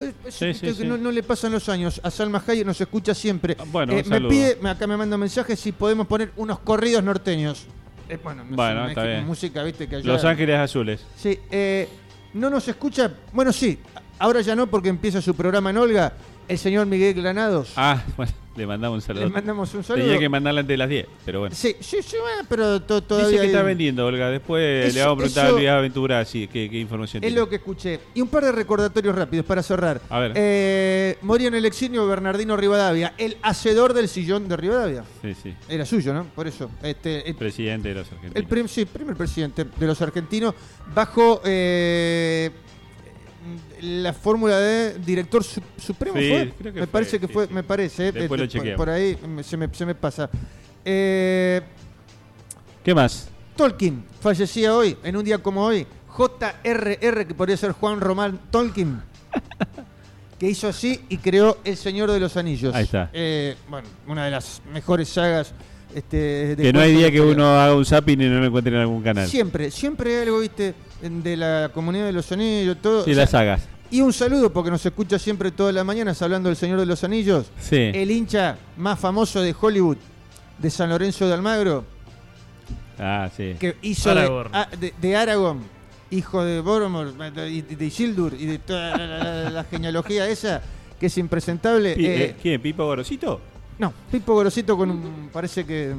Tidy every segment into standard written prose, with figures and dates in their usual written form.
que no le pasan los años. A Salma Hayek nos escucha siempre. Bueno, me pide, acá me manda un mensaje si podemos poner unos corridos norteños. Bueno, está bien. Música, viste, que allá, Los Ángeles Azules. Sí, no nos escucha. Bueno, sí, ahora ya no, porque empieza su programa en Olga. El señor Miguel Granados. Bueno, le mandamos un saludo. Le mandamos un saludo. Tenía que mandarla antes de las 10, pero bueno. Sí, bueno, pero todavía... Dice que está vendiendo, Olga. Después le vamos a preguntar a Luis Aventura qué información tiene. Es lo que escuché. Y un par de recordatorios rápidos para cerrar. A ver. Moría en el exilio Bernardino Rivadavia, el hacedor del sillón de Rivadavia. Sí. Era suyo, ¿no? Por eso. El presidente de los argentinos. Primer presidente de los argentinos, bajo... la fórmula de director supremo, sí, fue. Creo que me parece que fue, me parece. Después lo chequeamos. Por ahí se me pasa. ¿Qué más? Tolkien fallecía hoy, en un día como hoy. J.R.R., que podría ser Juan Román Tolkien, que hizo así y creó El Señor de los Anillos. Ahí está. Una de las mejores sagas. Que no hay día que uno haga un zapping y no lo encuentre en algún canal. Siempre hay algo, viste, de la Comunidad de los Anillos, todo. Sí, las sagas. Y un saludo, porque nos escucha siempre todas las mañanas hablando del Señor de los Anillos. Sí. El hincha más famoso de Hollywood, de San Lorenzo de Almagro. Sí. Que hizo de Aragorn, hijo de Boromir, de Isildur, y de toda la genealogía esa, que es impresentable. ¿Quién? ¿Pipo Gorosito? No, Pipo Gorosito parece que...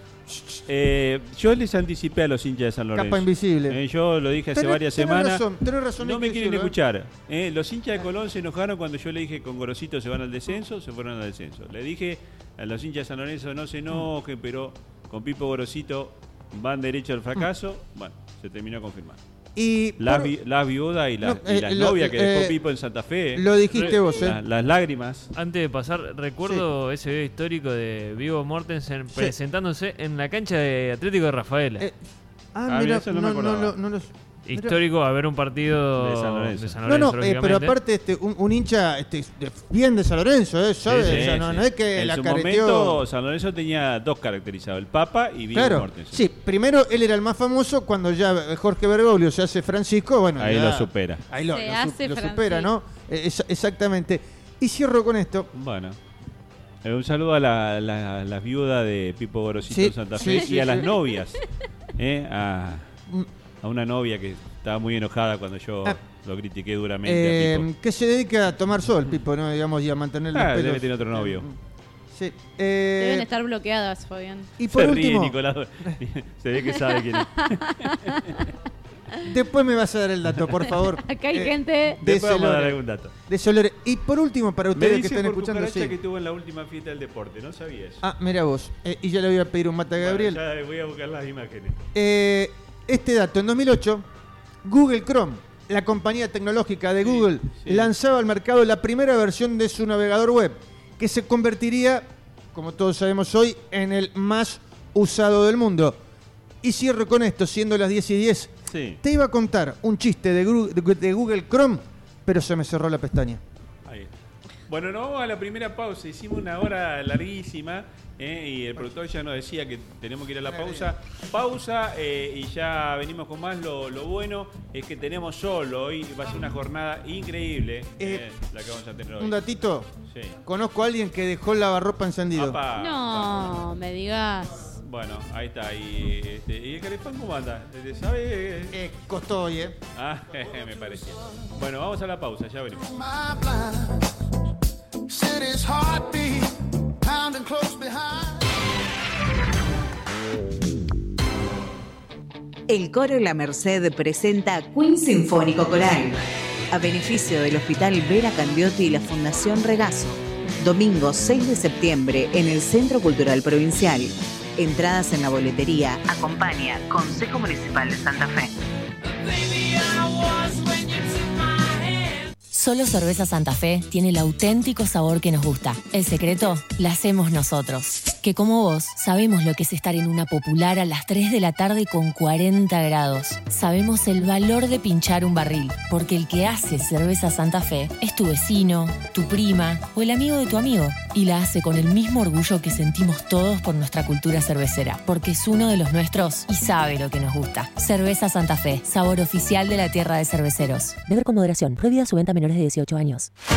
yo les anticipé a los hinchas de San Lorenzo. Capa invisible. Yo lo dije hace varias semanas. Tenés razón. No me quieren escuchar. Los hinchas de Colón se enojaron cuando yo le dije con Gorosito se van al descenso, se fueron al descenso. Le dije a los hinchas de San Lorenzo no se enojen, pero con Pipo Gorosito van derecho al fracaso. Bueno, se terminó confirmando. Y las viudas y las novias que dejó Pipo en Santa Fe. Lo dijiste vos, Las lágrimas. Antes de pasar, recuerdo ese video histórico de Viggo Mortensen presentándose en la cancha de Atlético de Rafaela. Mira, eso no me acordaba. Histórico a ver un partido de San Lorenzo. No, pero aparte un hincha bien de San Lorenzo, ¿sabes? No es que en la su careteó. momento San Lorenzo tenía dos caracterizados, el Papa y Viggo Mortensen. Sí, primero él era el más famoso, cuando ya Jorge Bergoglio se hace Francisco, bueno, ahí lo supera. Ahí lo supera, ¿no? Exactamente. Y cierro con esto. Bueno. Un saludo a las viudas de Pipo Gorosito en Santa Fe y a las novias. A una novia que estaba muy enojada cuando yo lo critiqué duramente a Pipo. Que se dedica a tomar sol, Pipo, ¿no? Digamos, y a mantener los pelos. Debe tener otro novio. Sí. Deben estar bloqueadas, Fabián. Y por último, Nicolás. Se ve que sabe quién es. Después me vas a dar el dato, por favor. Acá hay gente. Después vamos a dar algún dato. De Solere. Y por último, para ustedes que están escuchando. Me que tuvo en la última fiesta del deporte, no sabía eso. Mira vos. Y ya le voy a pedir un mate a Gabriel. Ya voy a buscar las imágenes. Este dato, en 2008, Google Chrome, la compañía tecnológica de Google, lanzaba al mercado la primera versión de su navegador web, que se convertiría, como todos sabemos hoy, en el más usado del mundo. Y cierro con esto, siendo las 10:10. Te iba a contar un chiste de Google Chrome, pero se me cerró la pestaña. Ahí. Bueno, nos vamos a la primera pausa. Hicimos una hora larguísima y el productor ya nos decía que tenemos que ir a la pausa. Pausa y ya venimos con más. Lo bueno es que tenemos sol hoy. Va a ser una jornada increíble la que vamos a tener hoy. Un datito. Sí. Conozco a alguien que dejó el lavarropa encendido. No, me digas. Bueno, ahí está. ¿Y el caripán cómo anda? ¿Sabe? Costó hoy, me parecía. Bueno, vamos a la pausa, ya venimos. El coro La Merced presenta Queen Sinfónico Coral, a beneficio del Hospital Vera Candiotti y la Fundación Regazo. Domingo 6 de septiembre en el Centro Cultural Provincial. Entradas en la boletería. Acompaña Consejo Municipal de Santa Fe. Solo Cerveza Santa Fe tiene el auténtico sabor que nos gusta. El secreto la hacemos nosotros. Que como vos, sabemos lo que es estar en una popular a las 3 de la tarde con 40 grados. Sabemos el valor de pinchar un barril, porque el que hace Cerveza Santa Fe es tu vecino, tu prima o el amigo de tu amigo. Y la hace con el mismo orgullo que sentimos todos por nuestra cultura cervecera, porque es uno de los nuestros y sabe lo que nos gusta. Cerveza Santa Fe, sabor oficial de la tierra de cerveceros. Beber con moderación. Prohibida su venta a menores de 18 años.